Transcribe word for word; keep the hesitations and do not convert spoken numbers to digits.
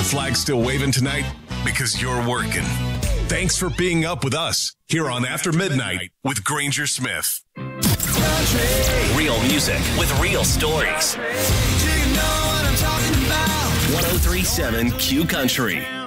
the flag still waving tonight? Because you're working. Thanks for being up with us here on After Midnight with Granger Smith. Real music with real stories. one oh three point seven Q Country.